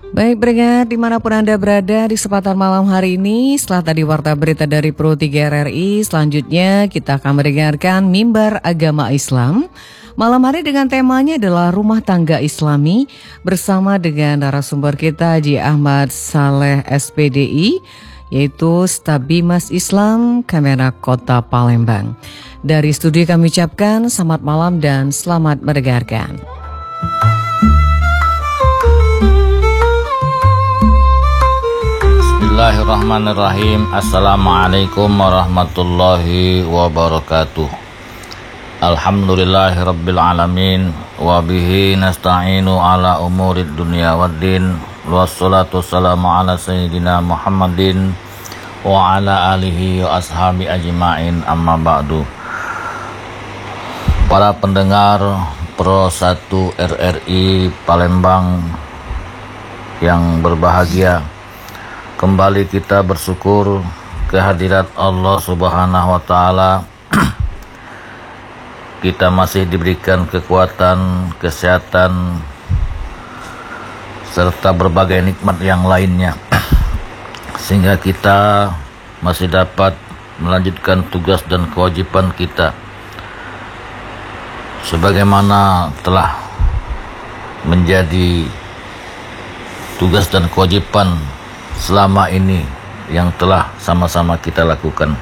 Baik pendengar, dimanapun Anda berada di kesempatan malam hari ini, setelah tadi warta berita dari Pro 3 RRI, selanjutnya kita akan mendengarkan Mimbar Agama Islam. Malam hari dengan temanya adalah Rumah Tangga Islami bersama dengan narasumber kita Haji Ahmad Saleh SPDI, yaitu Staf Bimas Islam Kemenak Kota Palembang. Dari studio kami ucapkan selamat malam dan selamat mendengarkan. Bismillahirrahmanirrahim. Assalamualaikum warahmatullahi wabarakatuh. Alhamdulillahirabbil alamin wa bihi nasta'inu ala umurid dunya waddin. Wassalatu wassalamu ala sayyidina Muhammadin wa ala alihi wa ashabi ajma'in, amma ba'du. Para pendengar Pro 1 RRI Palembang yang berbahagia, kembali kita bersyukur kehadirat Allah Subhanahu wa Ta'ala. Kita masih diberikan kekuatan, kesehatan, serta berbagai nikmat yang lainnya, sehingga kita masih dapat melanjutkan tugas dan kewajiban kita sebagaimana telah menjadi tugas dan kewajiban selama ini yang telah sama-sama kita lakukan.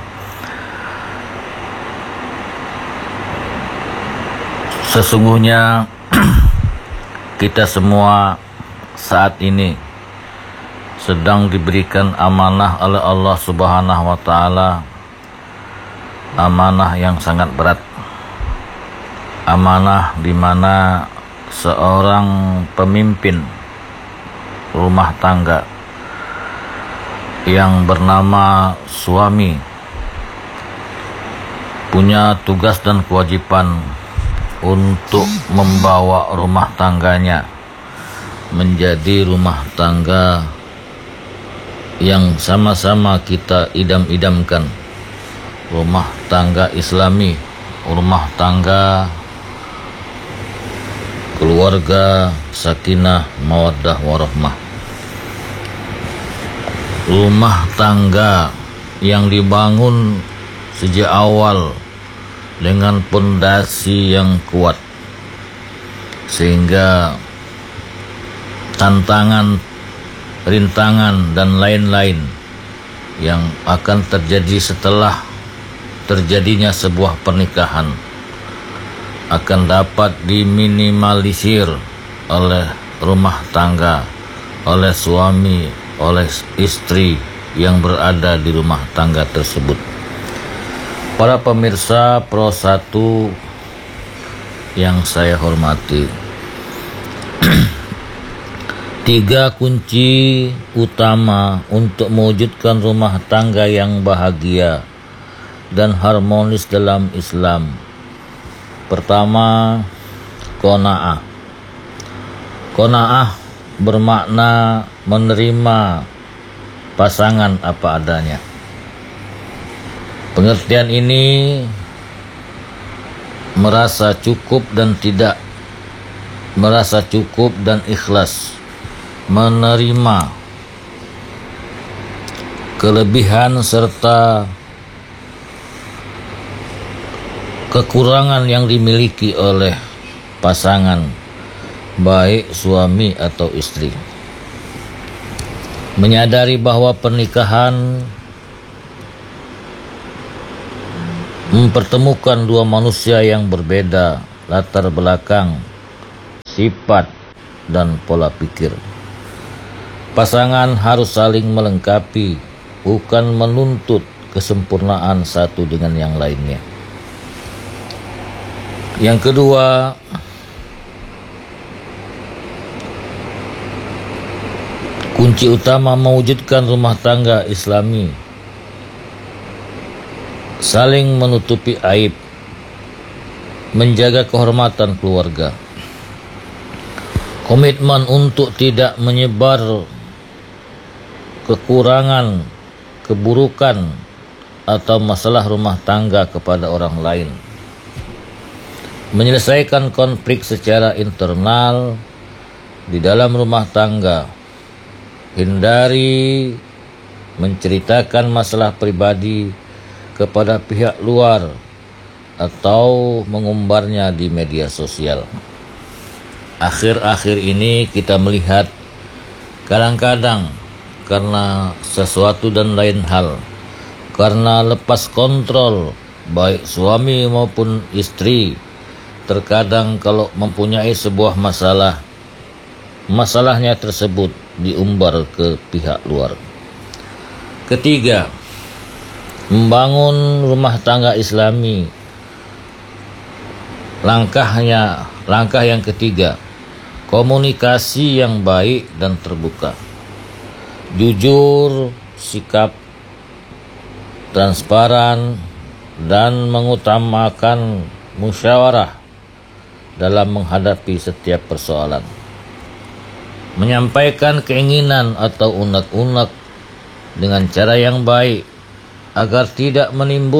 Sesungguhnya kita semua saat ini sedang diberikan amanah oleh Allah Subhanahu wa Ta'ala, amanah yang sangat berat, amanah di mana seorang pemimpin rumah tangga yang bernama suami punya tugas dan kewajiban untuk membawa rumah tangganya menjadi rumah tangga yang sama-sama kita idam-idamkan, rumah tangga Islami, rumah tangga keluarga sakinah mawaddah warahmah, rumah tangga yang dibangun sejak awal dengan pondasi yang kuat, sehingga tantangan, rintangan dan lain-lain yang akan terjadi setelah terjadinya sebuah pernikahan akan dapat diminimalisir oleh rumah tangga, oleh suami, oleh istri yang berada di rumah tangga tersebut. Para pemirsa Pro 1 yang saya hormati, 3 kunci utama untuk mewujudkan rumah tangga yang bahagia dan harmonis dalam Islam. Pertama, qanaah. Qanaah bermakna menerima pasangan apa adanya. Pengertian ini merasa cukup dan tidak merasa cukup dan ikhlas menerima kelebihan serta kekurangan yang dimiliki oleh pasangan, baik suami atau istri. Menyadari bahwa pernikahan mempertemukan dua manusia yang berbeda latar belakang, sifat, dan pola pikir. Pasangan harus saling melengkapi, bukan menuntut kesempurnaan satu dengan yang lainnya. Yang kedua, kunci utama mewujudkan rumah tangga Islami, saling menutupi aib, menjaga kehormatan keluarga, komitmen untuk tidak menyebar kekurangan, keburukan, atau masalah rumah tangga kepada orang lain, menyelesaikan konflik secara internal di dalam rumah tangga, hindari menceritakan masalah pribadi kepada pihak luar atau mengumbarnya di media sosial. Akhir-akhir ini kita melihat kadang-kadang karena sesuatu dan lain hal, karena lepas kontrol baik suami maupun istri, terkadang kalau mempunyai sebuah masalah, masalahnya tersebut diumbar ke pihak luar. Ketiga, membangun rumah tangga Islami. Langkah yang ketiga, komunikasi yang baik dan terbuka. Jujur, sikap transparan, dan mengutamakan musyawarah dalam menghadapi setiap persoalan. Menyampaikan keinginan atau unek-unek dengan cara yang baik agar tidak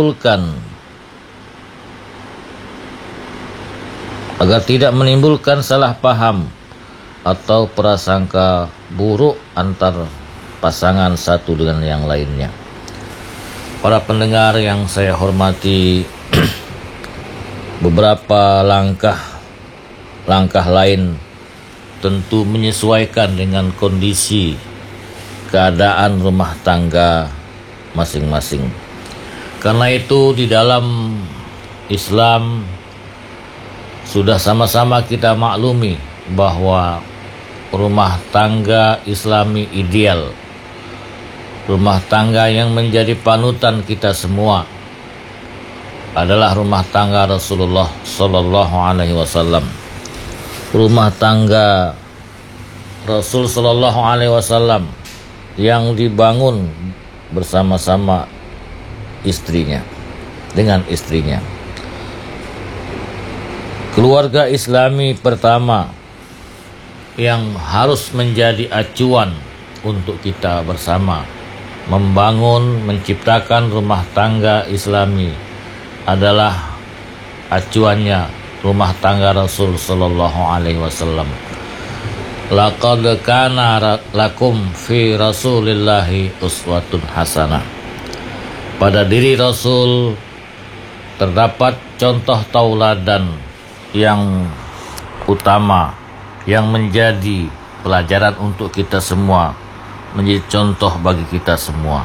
menimbulkan salah paham atau prasangka buruk antar pasangan satu dengan yang lainnya. Para pendengar yang saya hormati, beberapa langkah lain tentu menyesuaikan dengan kondisi keadaan rumah tangga masing-masing. Karena itu di dalam Islam sudah sama-sama kita maklumi bahwa rumah tangga Islami ideal, rumah tangga yang menjadi panutan kita semua adalah rumah tangga Rasulullah Sallallahu Alaihi Wasallam. Rumah tangga Rasul Sallallahu Alaihi Wasallam yang dibangun bersama-sama dengan istrinya. Keluarga Islami pertama yang harus menjadi acuan untuk kita bersama menciptakan rumah tangga Islami adalah acuannya rumah tangga Rasul Sallallahu Alaihi Wasallam. Laqad kana lakum fi Rasulillahi uswatun hasanah. Pada diri Rasul terdapat contoh tauladan yang utama yang menjadi pelajaran untuk kita semua, menjadi contoh bagi kita semua.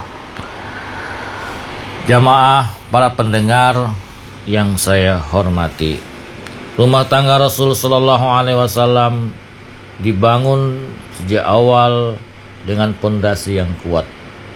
Jamaah, para pendengar yang saya hormati, rumah tangga Rasul Sallallahu Alaihi Wasallam dibangun sejak awal dengan pondasi yang kuat,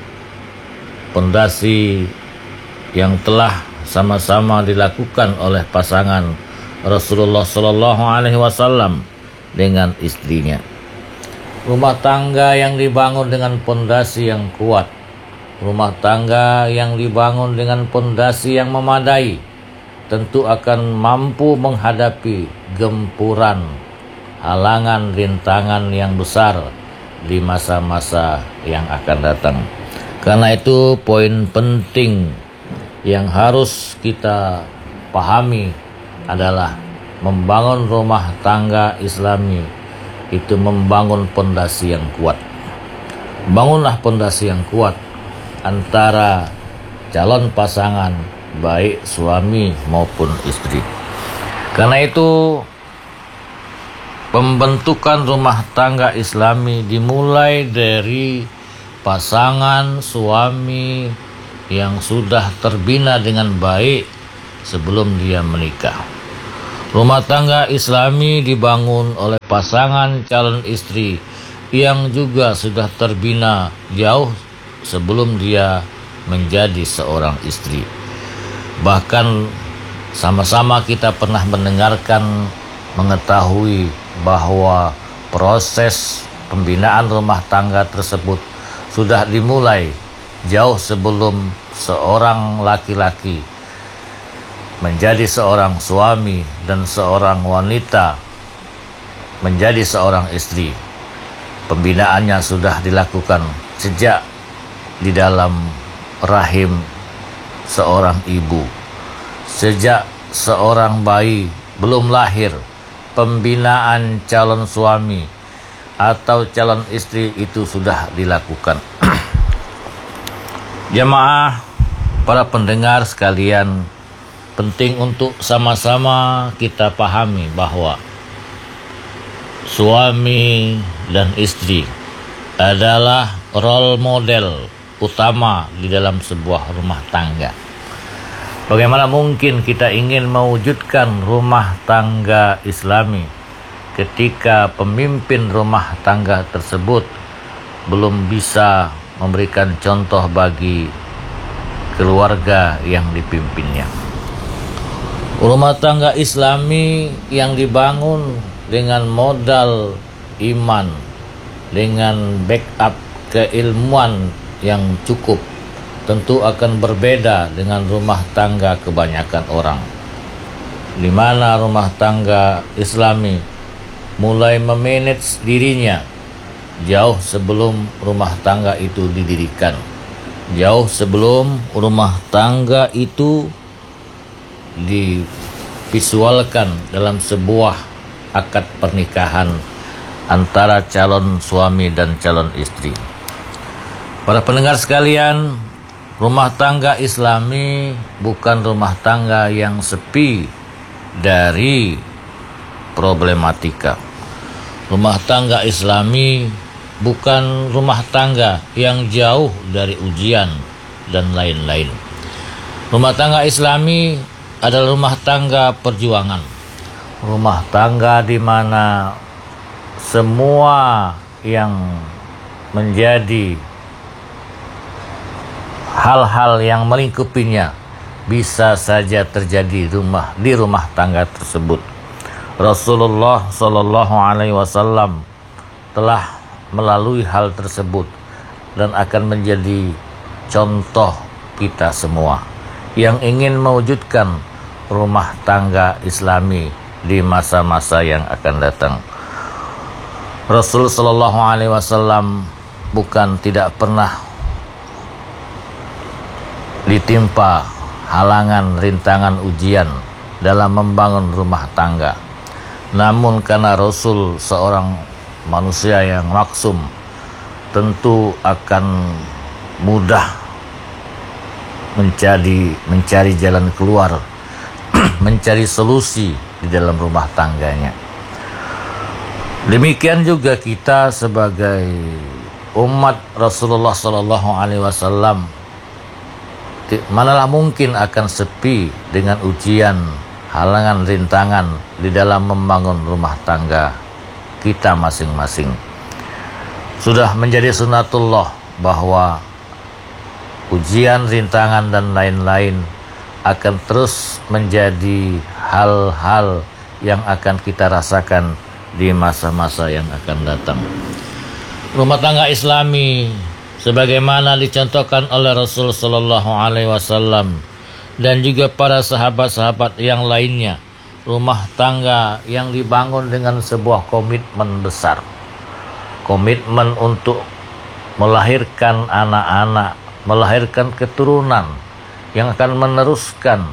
pondasi yang telah sama-sama dilakukan oleh pasangan Rasulullah Sallallahu Alaihi Wasallam dengan istrinya. Rumah tangga yang dibangun dengan pondasi yang kuat, rumah tangga yang dibangun dengan pondasi yang memadai, tentu akan mampu menghadapi gempuran, halangan, rintangan yang besar di masa-masa yang akan datang. Karena itu poin penting yang harus kita pahami adalah membangun rumah tangga Islami itu membangun pondasi yang kuat. Bangunlah pondasi yang kuat antara calon pasangan, baik suami maupun istri. Karena itu pembentukan rumah tangga Islami dimulai dari pasangan suami yang sudah terbina dengan baik sebelum dia menikah. Rumah tangga Islami dibangun oleh pasangan calon istri yang juga sudah terbina jauh sebelum dia menjadi seorang istri. Bahkan sama-sama kita pernah mengetahui bahwa proses pembinaan rumah tangga tersebut sudah dimulai jauh sebelum seorang laki-laki menjadi seorang suami dan seorang wanita menjadi seorang istri. Pembinaannya sudah dilakukan sejak di dalam rahim seorang ibu. Sejak seorang bayi belum lahir, pembinaan calon suami atau calon istri itu sudah dilakukan. Jemaah, para pendengar sekalian, penting untuk sama-sama kita pahami bahwa suami dan istri adalah role model utama di dalam sebuah rumah tangga. Bagaimana mungkin kita ingin mewujudkan rumah tangga Islami ketika pemimpin rumah tangga tersebut belum bisa memberikan contoh bagi keluarga yang dipimpinnya. Rumah tangga Islami yang dibangun dengan modal iman, dengan backup keilmuan yang cukup, tentu akan berbeda dengan rumah tangga kebanyakan orang, di mana rumah tangga Islami mulai memanage dirinya jauh sebelum rumah tangga itu didirikan, jauh sebelum rumah tangga itu divisualkan dalam sebuah akad pernikahan antara calon suami dan calon istri. Para pendengar sekalian, rumah tangga Islami bukan rumah tangga yang sepi dari problematika. Rumah tangga Islami bukan rumah tangga yang jauh dari ujian dan lain-lain. Rumah tangga Islami adalah rumah tangga perjuangan. Rumah tangga di mana semua yang menjadi hal-hal yang melingkupinya bisa saja terjadi di rumah tangga tersebut. Rasulullah Shallallahu Alaihi Wasallam telah melalui hal tersebut dan akan menjadi contoh kita semua yang ingin mewujudkan rumah tangga Islami di masa-masa yang akan datang. Rasul Shallallahu Alaihi Wasallam bukan tidak pernah ditimpa halangan, rintangan, ujian dalam membangun rumah tangga. Namun karena Rasul seorang manusia yang maksum, tentu akan mudah mencari jalan keluar, mencari solusi di dalam rumah tangganya. Demikian juga kita sebagai umat Rasulullah Sallallahu Alaihi Wasallam, manalah mungkin akan sepi dengan ujian, halangan, rintangan di dalam membangun rumah tangga kita masing-masing. Sudah menjadi sunatullah bahwa ujian, rintangan, dan lain-lain akan terus menjadi hal-hal yang akan kita rasakan di masa-masa yang akan datang. Rumah tangga Islami sebagaimana dicontohkan oleh Rasul Sallallahu Alaihi Wasallam dan juga para sahabat-sahabat yang lainnya, rumah tangga yang dibangun dengan sebuah komitmen besar, komitmen untuk melahirkan anak-anak, melahirkan keturunan yang akan meneruskan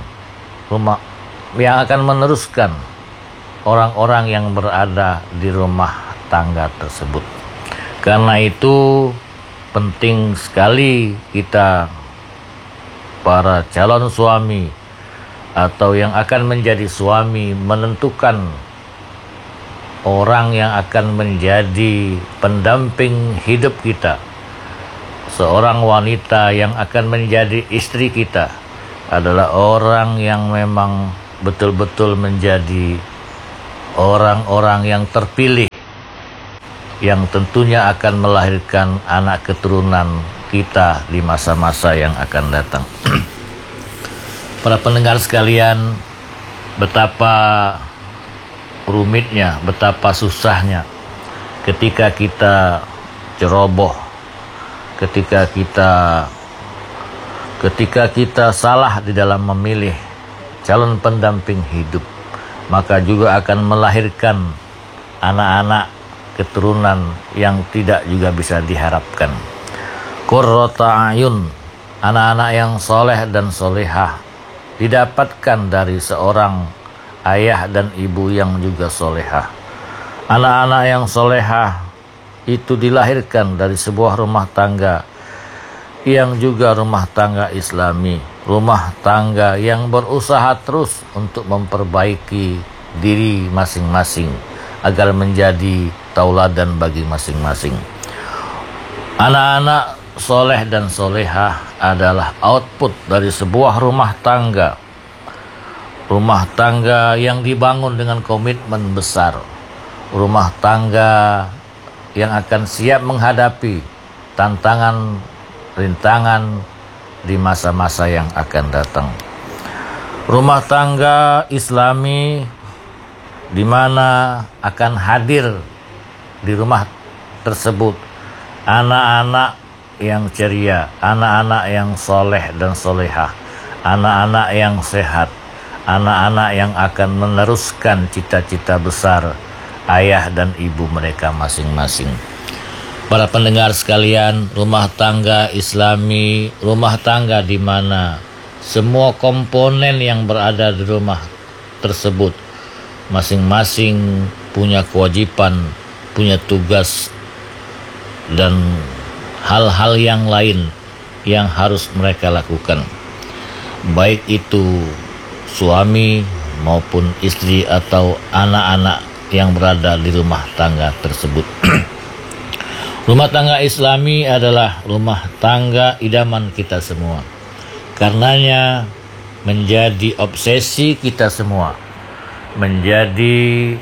orang-orang yang berada di rumah tangga tersebut. Karena itu penting sekali kita, para calon suami atau yang akan menjadi suami, menentukan orang yang akan menjadi pendamping hidup kita. Seorang wanita yang akan menjadi istri kita adalah orang yang memang betul-betul menjadi orang-orang yang terpilih, yang tentunya akan melahirkan anak keturunan kita di masa-masa yang akan datang. Para pendengar sekalian, betapa rumitnya, betapa susahnya ketika kita ceroboh, ketika kita salah di dalam memilih calon pendamping hidup, maka juga akan melahirkan anak-anak keturunan yang tidak juga bisa diharapkan. Qurrata ayun, anak-anak yang soleh dan solehah didapatkan dari seorang ayah dan ibu yang juga solehah. Anak-anak yang solehah itu dilahirkan dari sebuah rumah tangga yang juga rumah tangga Islami, rumah tangga yang berusaha terus untuk memperbaiki diri masing-masing agar menjadi tauladan bagi masing-masing. Anak-anak soleh dan solehah adalah output dari sebuah rumah tangga. Rumah tangga yang dibangun dengan komitmen besar. Rumah tangga yang akan siap menghadapi tantangan, rintangan di masa-masa yang akan datang. Rumah tangga Islami di mana akan hadir di rumah tersebut anak-anak yang ceria, anak-anak yang soleh dan solehah, anak-anak yang sehat, anak-anak yang akan meneruskan cita-cita besar ayah dan ibu mereka masing-masing. Para pendengar sekalian, rumah tangga Islami, rumah tangga di mana semua komponen yang berada di rumah tersebut masing-masing punya kewajiban, punya tugas dan hal-hal yang lain yang harus mereka lakukan. Baik itu suami maupun istri atau anak-anak yang berada di rumah tangga tersebut. Rumah tangga Islami adalah rumah tangga idaman kita semua. Karenanya menjadi obsesi kita semua, menjadi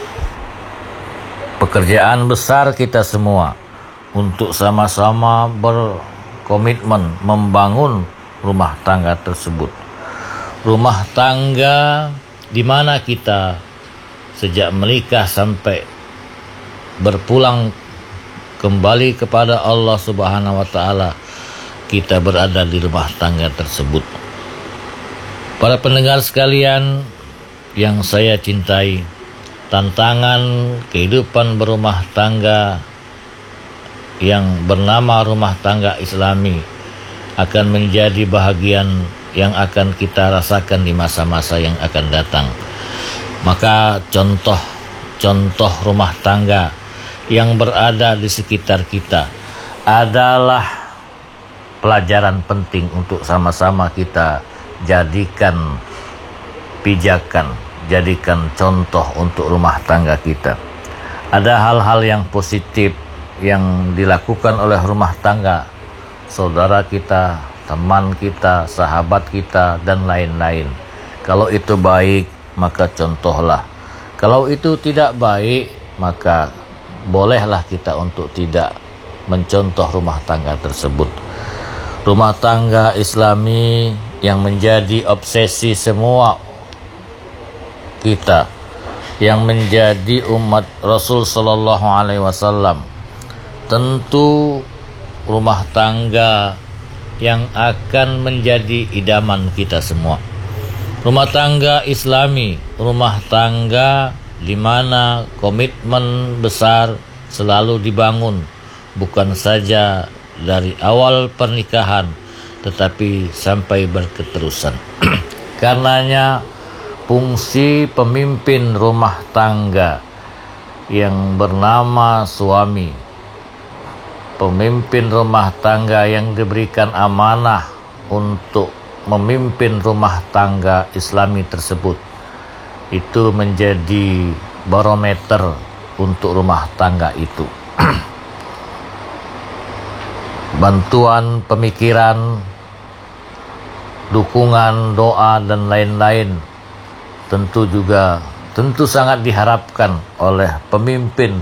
pekerjaan besar kita semua untuk sama-sama berkomitmen membangun rumah tangga tersebut. Rumah tangga di mana kita sejak menikah sampai berpulang kembali kepada Allah Subhanahu wa taala, kita berada di rumah tangga tersebut. Para pendengar sekalian yang saya cintai, tantangan kehidupan berumah tangga yang bernama rumah tangga Islami akan menjadi bahagian yang akan kita rasakan di masa-masa yang akan datang. Maka contoh rumah tangga yang berada di sekitar kita adalah pelajaran penting untuk sama-sama kita jadikan pijakan, jadikan contoh untuk rumah tangga kita. Ada hal-hal yang positif yang dilakukan oleh rumah tangga saudara kita, teman kita, sahabat kita, dan lain-lain. Kalau itu baik, maka contohlah. Kalau itu tidak baik, maka bolehlah kita untuk tidak mencontoh rumah tangga tersebut. Rumah tangga Islami yang menjadi obsesi semua kita, yang menjadi umat Rasul Sallallahu Alaihi Wasallam, tentu rumah tangga yang akan menjadi idaman kita semua. Rumah tangga Islami, rumah tangga di mana komitmen besar selalu dibangun, bukan saja dari awal pernikahan, tetapi sampai berketerusan. Karenanya fungsi pemimpin rumah tangga yang bernama suami, pemimpin rumah tangga yang diberikan amanah untuk memimpin rumah tangga Islami tersebut, itu menjadi barometer untuk rumah tangga itu. Bantuan pemikiran, dukungan, doa, dan lain-lain tentu sangat diharapkan oleh pemimpin